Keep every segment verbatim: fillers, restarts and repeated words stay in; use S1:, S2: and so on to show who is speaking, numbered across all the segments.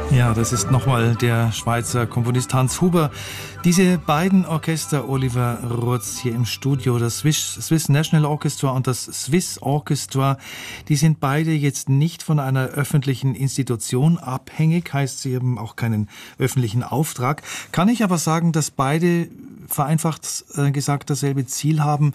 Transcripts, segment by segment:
S1: Ja, das ist nochmal der Schweizer Komponist Hans Huber. Diese beiden Orchester, Oliver Rutz hier im Studio, das Swiss, Swiss National Orchestra und das Swiss Orchestra, die sind beide jetzt nicht von einer öffentlichen Institution abhängig, heißt, sie haben auch keinen öffentlichen Auftrag. Kann ich aber sagen, dass beide vereinfacht gesagt dasselbe Ziel haben,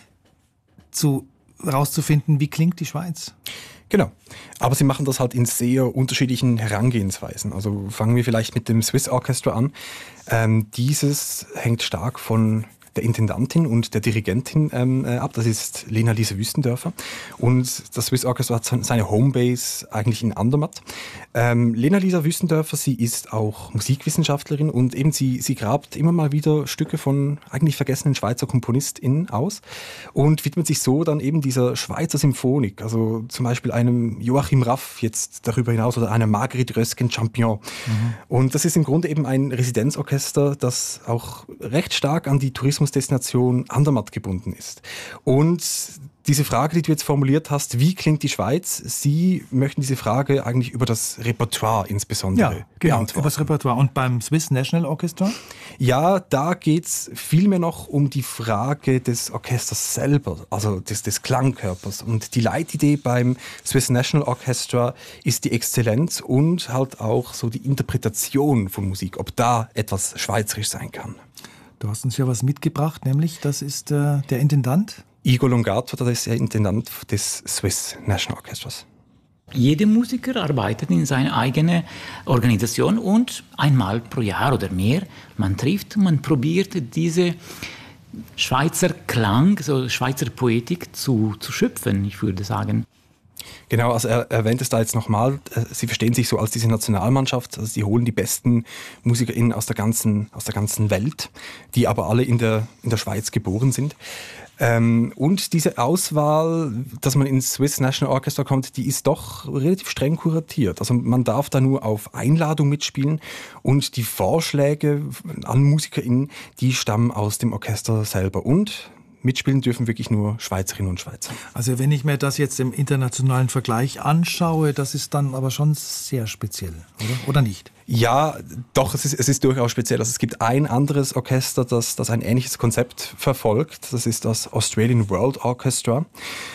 S1: zu rauszufinden, wie klingt die Schweiz?
S2: Genau, aber sie machen das halt in sehr unterschiedlichen Herangehensweisen. Also fangen wir vielleicht mit dem Swiss Orchestra an. Ähm, dieses hängt stark von der Intendantin und der Dirigentin ähm, ab. Das ist Lena-Lise Wüstendörfer. Und das Swiss Orchestra hat seine Homebase eigentlich in Andermatt. Ähm, Lena-Lisa Wüstendörfer, sie ist auch Musikwissenschaftlerin und eben sie, sie grabt immer mal wieder Stücke von eigentlich vergessenen Schweizer KomponistInnen aus und widmet sich so dann eben dieser Schweizer Symphonik, also zum Beispiel einem Joachim Raff jetzt darüber hinaus oder einer Marguerite Rösken-Champion. Mhm. Und das ist im Grunde eben ein Residenzorchester, das auch recht stark an die Tourismusdestination Andermatt gebunden ist. Und diese Frage, die du jetzt formuliert hast, wie klingt die Schweiz? Sie möchten diese Frage eigentlich über das Repertoire insbesondere
S1: ja, genau,
S2: beantworten.
S1: Über das Repertoire. Und beim Swiss National Orchestra?
S2: Ja, da geht's vielmehr noch um die Frage des Orchesters selber, also des, des Klangkörpers. Und die Leitidee beim Swiss National Orchestra ist die Exzellenz und halt auch so die Interpretation von Musik, ob da etwas schweizerisch sein kann.
S1: Du hast uns ja was mitgebracht, nämlich das ist äh, der Intendant?
S2: Igor Longato, das ist der Intendant des Swiss National Orchestras.
S3: Jeder Musiker arbeitet in seiner eigenen Organisation und einmal pro Jahr oder mehr, man trifft, man probiert diese Schweizer Klang, so Schweizer Poetik zu, zu schöpfen, ich würde sagen.
S2: Genau, also er erwähnt es da jetzt nochmal, sie verstehen sich so als diese Nationalmannschaft, also sie holen die besten MusikerInnen aus der ganzen, aus der ganzen Welt, die aber alle in der, in der Schweiz geboren sind. Ähm, und diese Auswahl, dass man ins Swiss National Orchestra kommt, die ist doch relativ streng kuratiert. Also man darf da nur auf Einladung mitspielen und die Vorschläge an MusikerInnen, die stammen aus dem Orchester selber und mitspielen dürfen wirklich nur Schweizerinnen und Schweizer.
S1: Also wenn ich mir das jetzt im internationalen Vergleich anschaue, das ist dann aber schon sehr speziell, oder? Oder nicht?
S2: Ja, doch, es ist, es ist durchaus speziell. Also es gibt ein anderes Orchester, das, das ein ähnliches Konzept verfolgt. Das ist das Australian World Orchestra.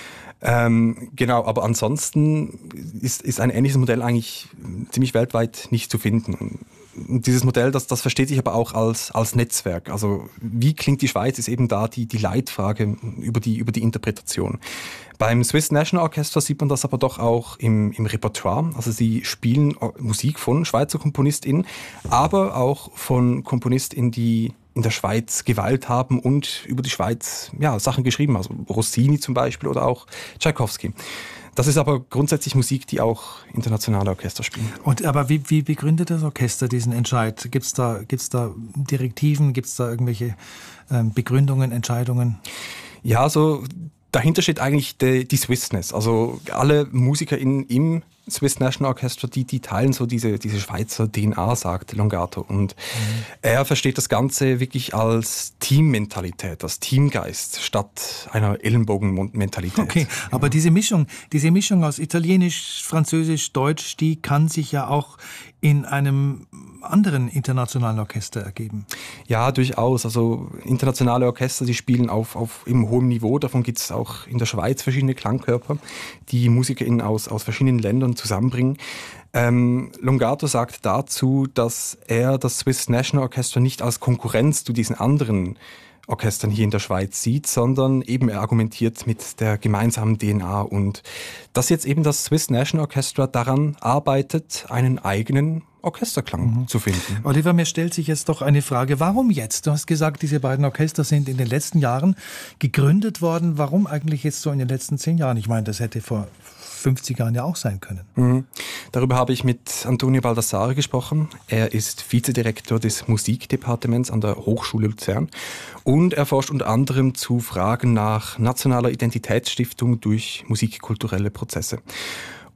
S2: Ähm, genau, aber ansonsten ist, ist ein ähnliches Modell eigentlich ziemlich weltweit nicht zu finden. Und dieses Modell, das, das versteht sich aber auch als, als Netzwerk. Also wie klingt die Schweiz, ist eben da die, die Leitfrage über die, über die Interpretation. Beim Swiss National Orchestra sieht man das aber doch auch im, im Repertoire. Also sie spielen Musik von Schweizer KomponistInnen, aber auch von KomponistInnen, die in der Schweiz geweilt haben und über die Schweiz ja, Sachen geschrieben haben. Also Rossini zum Beispiel oder auch Tschaikowski. Das ist aber grundsätzlich Musik, die auch internationale Orchester spielen.
S1: Und aber wie, wie begründet das Orchester diesen Entscheid? Gibt es da, gibt's da Direktiven, gibt es da irgendwelche ähm, Begründungen, Entscheidungen?
S2: Ja, so dahinter steht eigentlich die, die Swissness. Also alle MusikerInnen im Swiss National Orchestra, die, die teilen so diese, diese Schweizer D N A, sagt Longato. Und mhm. er versteht das Ganze wirklich als Teammentalität, als Teamgeist statt einer Ellenbogenmentalität.
S1: Okay, aber diese Mischung, diese Mischung aus Italienisch, Französisch, Deutsch, die kann sich ja auch in einem anderen internationalen Orchester ergeben.
S2: Ja, durchaus. Also internationale Orchester, die spielen auf, auf eben hohem Niveau. Davon gibt es auch in der Schweiz verschiedene Klangkörper, die MusikerInnen aus, aus verschiedenen Ländern zusammenbringen. Ähm, Longato sagt dazu, dass er das Swiss National Orchestra nicht als Konkurrenz zu diesen anderen Orchestern hier in der Schweiz sieht, sondern eben er argumentiert mit der gemeinsamen D N A und dass jetzt eben das Swiss National Orchestra daran arbeitet, einen eigenen Orchesterklang mhm. zu finden.
S1: Oliver, mir stellt sich jetzt doch eine Frage, warum jetzt? Du hast gesagt, diese beiden Orchester sind in den letzten Jahren gegründet worden. Warum eigentlich jetzt so in den letzten zehn Jahren? Ich meine, das hätte vor fünfzig Jahren ja auch sein können.
S2: Mhm. Darüber habe ich mit Antonio Baldassare gesprochen. Er ist Vizedirektor des Musikdepartements an der Hochschule Luzern und er forscht unter anderem zu Fragen nach nationaler Identitätsstiftung durch musikkulturelle Prozesse.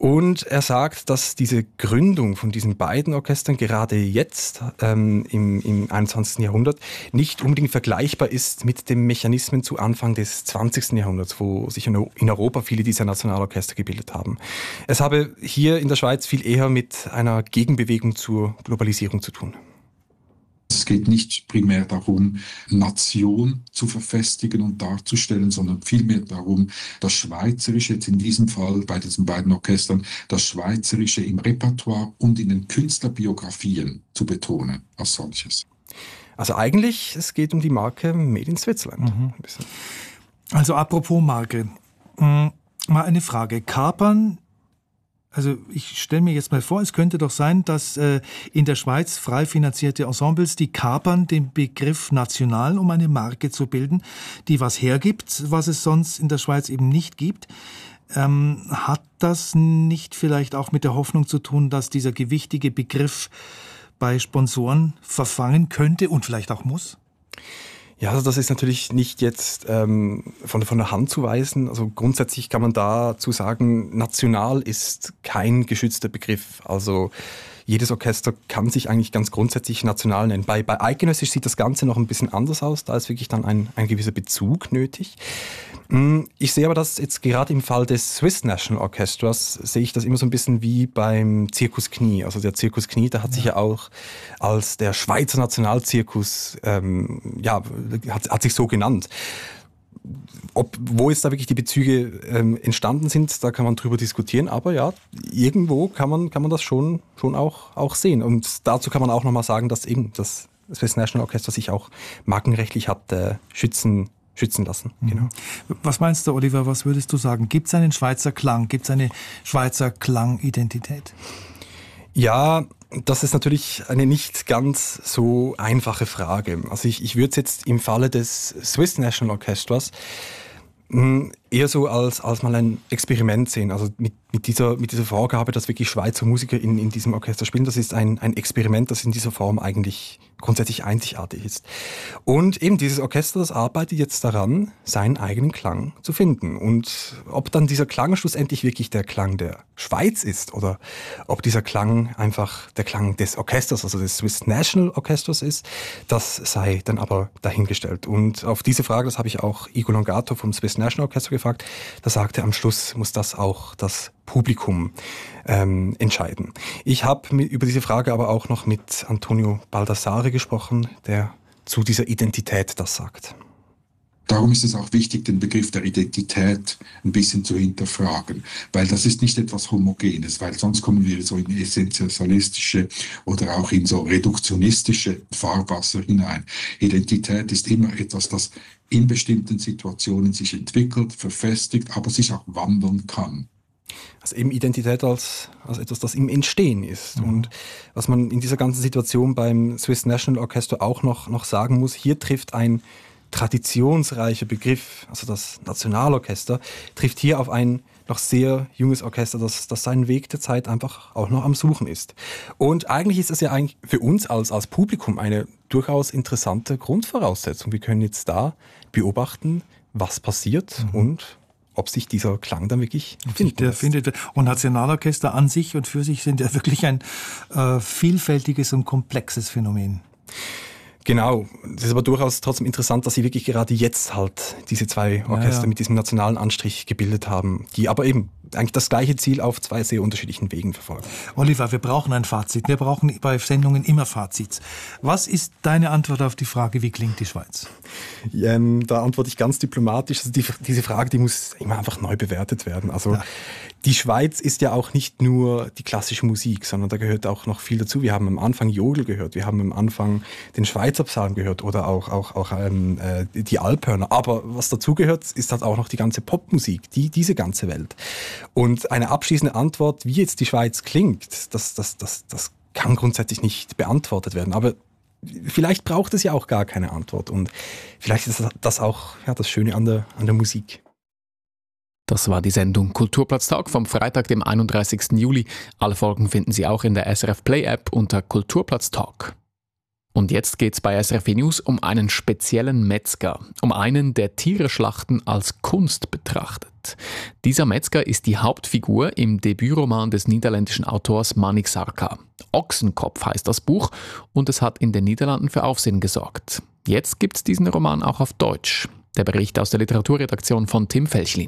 S2: Und er sagt, dass diese Gründung von diesen beiden Orchestern gerade jetzt ähm, im, im einundzwanzigsten Jahrhundert nicht unbedingt vergleichbar ist mit den Mechanismen zu Anfang des zwanzigsten Jahrhunderts, wo sich in Europa viele dieser Nationalorchester gebildet haben. Es habe hier in der Schweiz viel eher mit einer Gegenbewegung zur Globalisierung zu tun.
S4: Es geht nicht primär darum, Nation zu verfestigen und darzustellen, sondern vielmehr darum, das Schweizerische, jetzt in diesem Fall bei diesen beiden Orchestern, das Schweizerische im Repertoire und in den Künstlerbiografien zu betonen als solches.
S2: Also eigentlich, es geht um die Marke Made in Switzerland.
S1: Mhm. Also apropos Marke, mal eine Frage. Kapern, also ich stelle mir jetzt mal vor, es könnte doch sein, dass äh, in der Schweiz frei finanzierte Ensembles, die kapern den Begriff national, um eine Marke zu bilden, die was hergibt, was es sonst in der Schweiz eben nicht gibt. Ähm, hat das nicht vielleicht auch mit der Hoffnung zu tun, dass dieser gewichtige Begriff bei Sponsoren verfangen könnte und vielleicht auch muss?
S2: Ja, also das ist natürlich nicht jetzt ähm, von, von der Hand zu weisen. Also grundsätzlich kann man dazu sagen, national ist kein geschützter Begriff. Also jedes Orchester kann sich eigentlich ganz grundsätzlich national nennen. Bei, bei eidgenössisch sieht das Ganze noch ein bisschen anders aus. Da ist wirklich dann ein, ein gewisser Bezug nötig. Ich sehe aber das jetzt gerade im Fall des Swiss National Orchestras, sehe ich das immer so ein bisschen wie beim Zirkus Knie. Also der Zirkus Knie, der hat ja. sich ja auch als der Schweizer Nationalzirkus, ähm, ja, hat, hat sich so genannt. Ob, wo jetzt da wirklich die Bezüge ähm, entstanden sind, da kann man drüber diskutieren, aber ja, irgendwo kann man, kann man das schon, schon auch, auch sehen. Und dazu kann man auch nochmal sagen, dass eben das Swiss National Orchestra sich auch markenrechtlich hat äh, schützen schützen lassen.
S1: Mhm. Genau. Was meinst du, Oliver, was würdest du sagen? Gibt es einen Schweizer Klang? Gibt es eine Schweizer Klangidentität?
S2: Ja, das ist natürlich eine nicht ganz so einfache Frage. Also ich, ich würde es jetzt im Falle des Swiss National Orchestras mh, eher so als, als mal ein Experiment sehen. Also mit, mit, dieser, mit dieser Vorgabe, dass wirklich Schweizer Musiker in, in diesem Orchester spielen, das ist ein, ein Experiment, das in dieser Form eigentlich grundsätzlich einzigartig ist. Und eben dieses Orchester, das arbeitet jetzt daran, seinen eigenen Klang zu finden. Und ob dann dieser Klang schlussendlich wirklich der Klang der Schweiz ist oder ob dieser Klang einfach der Klang des Orchesters, also des Swiss National Orchestras ist, das sei dann aber dahingestellt. Und auf diese Frage, das habe ich auch Igor Longato vom Swiss National Orchestra gefragt, da sagte er, am Schluss muss das auch das Publikum ähm, entscheiden. Ich habe über diese Frage aber auch noch mit Antonio Baldassare gesprochen, der zu dieser Identität das sagt.
S4: Darum ist es auch wichtig, den Begriff der Identität ein bisschen zu hinterfragen, weil das ist nicht etwas Homogenes, weil sonst kommen wir so in essentialistische oder auch in so reduktionistische Fahrwasser hinein. Identität ist immer etwas, das in bestimmten Situationen sich entwickelt, verfestigt, aber sich auch wandeln kann.
S2: Also eben Identität als, als etwas, das im Entstehen ist. Mhm. Und was man in dieser ganzen Situation beim Swiss National Orchestra auch noch, noch sagen muss, hier trifft ein traditionsreicher Begriff, also das Nationalorchester, trifft hier auf ein noch sehr junges Orchester, das, das seinen Weg der Zeit einfach auch noch am Suchen ist. Und eigentlich ist das ja eigentlich für uns als, als Publikum eine durchaus interessante Grundvoraussetzung. Wir können jetzt da beobachten, was passiert mhm. und ob sich dieser Klang dann wirklich findet.
S1: Der findet. Und Nationalorchester an sich und für sich sind ja wirklich ein äh, vielfältiges und komplexes Phänomen.
S2: Genau. Es ist aber durchaus trotzdem interessant, dass sie wirklich gerade jetzt halt diese zwei Orchester ja, ja. mit diesem nationalen Anstrich gebildet haben, die aber eben eigentlich das gleiche Ziel auf zwei sehr unterschiedlichen Wegen verfolgen.
S1: Oliver, wir brauchen ein Fazit. Wir brauchen bei Sendungen immer Fazits. Was ist deine Antwort auf die Frage, wie klingt die Schweiz?
S2: Ähm, da antworte ich ganz diplomatisch. Also die, diese Frage, die muss immer einfach neu bewertet werden. Also ja. Die Schweiz ist ja auch nicht nur die klassische Musik, sondern da gehört auch noch viel dazu. Wir haben am Anfang Jodel gehört, wir haben am Anfang den Schweizer Psalm gehört oder auch, auch, auch ähm, äh, die Alphörner. Aber was dazu gehört, ist halt auch noch die ganze Popmusik, die, diese ganze Welt. Und eine abschließende Antwort, wie jetzt die Schweiz klingt, das, das, das, das kann grundsätzlich nicht beantwortet werden. Aber vielleicht braucht es ja auch gar keine Antwort. Und vielleicht ist das auch ja, das Schöne an der, an der Musik.
S5: Das war die Sendung Kulturplatztag vom Freitag, dem einunddreißigsten Juli. Alle Folgen finden Sie auch in der S R F Play App unter Kulturplatztag. Und jetzt geht's bei S R F News um einen speziellen Metzger, um einen, der Tiereschlachten als Kunst betrachtet. Dieser Metzger ist die Hauptfigur im Debütroman des niederländischen Autors Manik Sarka. Ochsenkopf heißt das Buch und es hat in den Niederlanden für Aufsehen gesorgt. Jetzt gibt's diesen Roman auch auf Deutsch. Der Bericht aus der Literaturredaktion von Tim Felchlin.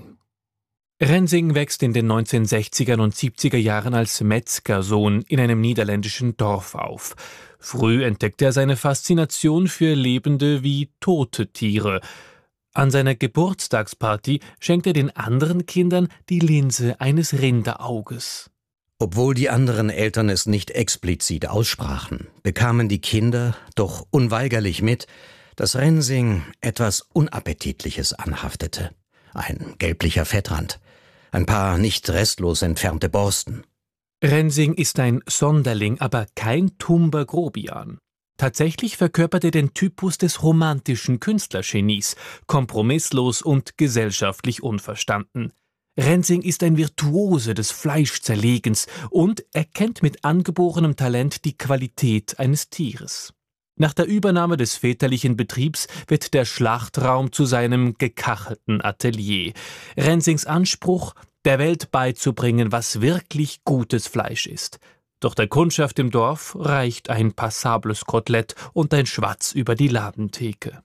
S6: Rensing wächst in den neunzehnhundertsechziger und siebziger Jahren als Metzgersohn in einem niederländischen Dorf auf. Früh entdeckt er seine Faszination für lebende wie tote Tiere. An seiner Geburtstagsparty schenkt er den anderen Kindern die Linse eines Rinderauges.
S7: Obwohl die anderen Eltern es nicht explizit aussprachen, bekamen die Kinder doch unweigerlich mit, dass Rensing etwas Unappetitliches anhaftete. Ein gelblicher Fettrand, ein paar nicht restlos entfernte Borsten.
S6: Rensing ist ein Sonderling, aber kein tumber Grobian. Tatsächlich verkörpert er den Typus des romantischen Künstlergenies, kompromisslos und gesellschaftlich unverstanden. Rensing ist ein Virtuose des Fleischzerlegens und erkennt mit angeborenem Talent die Qualität eines Tieres. Nach der Übernahme des väterlichen Betriebs wird der Schlachtraum zu seinem gekachelten Atelier. Rensings Anspruch: der Welt beizubringen, was wirklich gutes Fleisch ist. Doch der Kundschaft im Dorf reicht ein passables Kotelett und ein Schwatz über die Ladentheke.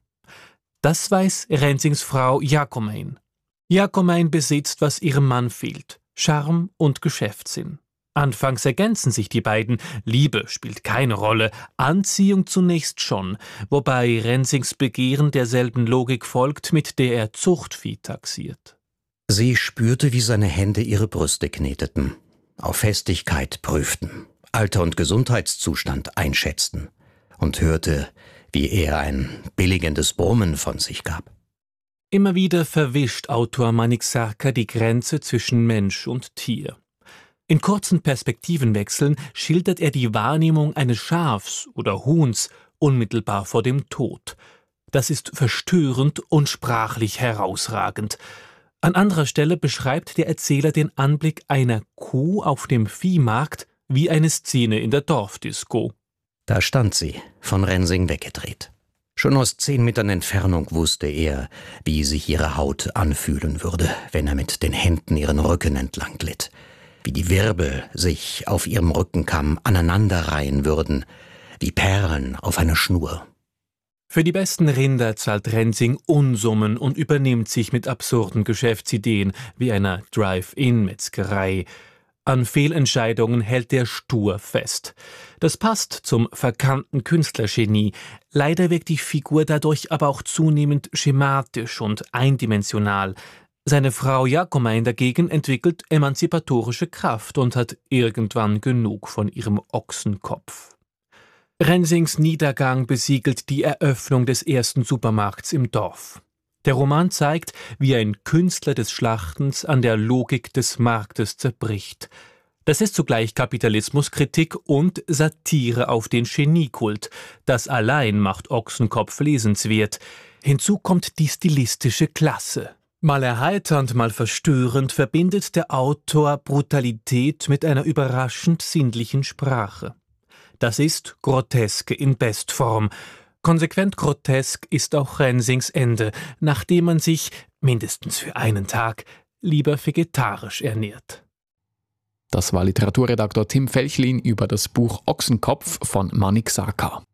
S6: Das weiß Rensings Frau Jacomein. Jacomein besitzt, was ihrem Mann fehlt: Charme und Geschäftssinn. Anfangs ergänzen sich die beiden, Liebe spielt keine Rolle, Anziehung zunächst schon, wobei Rensings Begehren derselben Logik folgt, mit der er Zuchtvieh taxiert.
S7: Sie spürte, wie seine Hände ihre Brüste kneteten, auf Festigkeit prüften, Alter und Gesundheitszustand einschätzten und hörte, wie er ein billigendes Brummen von sich gab.
S6: Immer wieder verwischt Autor Manik Sarka die Grenze zwischen Mensch und Tier. In kurzen Perspektivenwechseln schildert er die Wahrnehmung eines Schafs oder Huhns unmittelbar vor dem Tod. Das ist verstörend und sprachlich herausragend. An anderer Stelle beschreibt der Erzähler den Anblick einer Kuh auf dem Viehmarkt wie eine Szene in der Dorfdisco.
S7: Da stand sie, von Rensing weggedreht. Schon aus zehn Metern Entfernung wusste er, wie sich ihre Haut anfühlen würde, wenn er mit den Händen ihren Rücken entlang glitt. Wie die Wirbel sich auf ihrem Rückenkamm aneinanderreihen würden, wie Perlen auf einer Schnur.
S6: Für die besten Rinder zahlt Rensing Unsummen und übernimmt sich mit absurden Geschäftsideen wie einer Drive-In-Metzgerei. An Fehlentscheidungen hält er stur fest. Das passt zum verkannten Künstlergenie. Leider wirkt die Figur dadurch aber auch zunehmend schematisch und eindimensional. Seine Frau Jacomein dagegen entwickelt emanzipatorische Kraft und hat irgendwann genug von ihrem Ochsenkopf. Rensings Niedergang besiegelt die Eröffnung des ersten Supermarkts im Dorf. Der Roman zeigt, wie ein Künstler des Schlachtens an der Logik des Marktes zerbricht. Das ist zugleich Kapitalismuskritik und Satire auf den Geniekult. Das allein macht Ochsenkopf lesenswert. Hinzu kommt die stilistische Klasse. Mal erheiternd, mal verstörend verbindet der Autor Brutalität mit einer überraschend sinnlichen Sprache. Das ist Groteske in Bestform. Konsequent grotesk ist auch Rensings Ende, nachdem man sich, mindestens für einen Tag, lieber vegetarisch ernährt.
S5: Das war Literaturredaktor Tim Felchlin über das Buch Ochsenkopf von Manik Sarka.